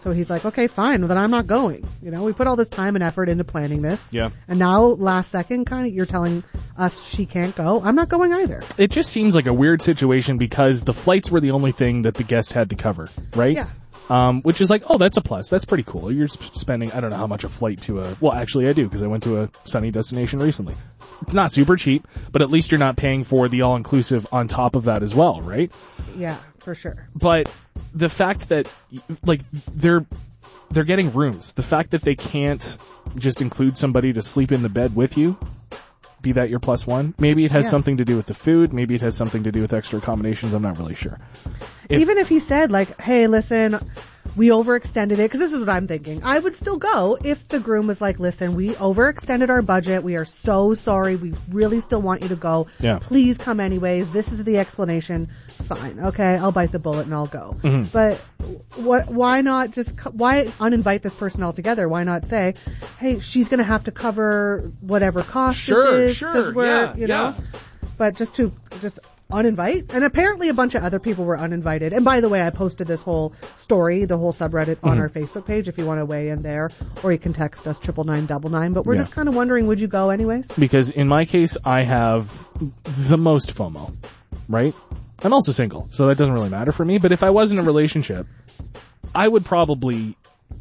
So he's like, okay, fine, then I'm not going. You know, we put all this time and effort into planning this. Yeah. And now, last second, kind of, you're telling us she can't go. I'm not going either. It just seems like a weird situation because the flights were the only thing that the guest had to cover, right? Yeah. Which is like, oh, that's a plus. That's pretty cool. You're spending, I don't know how much a flight to well, actually I do because I went to a sunny destination recently. It's not super cheap, but at least you're not paying for the all-inclusive on top of that as well, right? Yeah, for sure. But the fact that, like, they're getting rooms, the fact that they can't just include somebody to sleep in the bed with you, be that your plus one, maybe it has something to do with the food, maybe it has something to do with extra accommodations, I'm not really sure. Even if he said, like, hey, listen, we overextended it, because this is what I'm thinking. I would still go if the groom was like, listen, we overextended our budget. We are so sorry. We really still want you to go. Yeah. Please come anyways. This is the explanation. Fine. Okay, I'll bite the bullet and I'll go. Mm-hmm. But why not just, why uninvite this person altogether? Why not say, hey, she's going to have to cover whatever cost this is. Sure, we're, you know, but just uninvite. And apparently a bunch of other people were uninvited. And by the way, I posted this whole story, the whole subreddit on our Facebook page if you want to weigh in there, or you can text us 99999. But we're just kind of wondering, would you go anyways? Because in my case, I have the most FOMO, right? I'm also single, so that doesn't really matter for me. But if I was in a relationship, I would probably...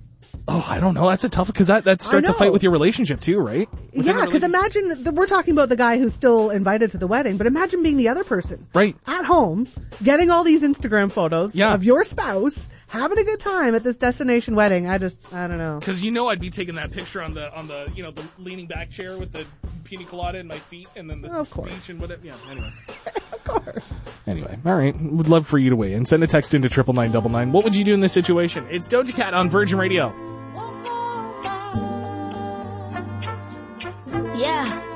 Oh, I don't know. That's a tough, because that starts a fight with your relationship too, right? Yeah, because imagine, we're talking about the guy who's still invited to the wedding, but imagine being the other person. Right. At home, getting all these Instagram photos of your spouse having a good time at this destination wedding. I don't know. Because I'd be taking that picture on the the leaning back chair with the pina colada in my feet and then the beach and whatever. Yeah, anyway. Of course. Anyway, all right. Would love for you to weigh in. Send a text into 99999. What would you do in this situation? It's Doja Cat on Virgin Radio. Yeah.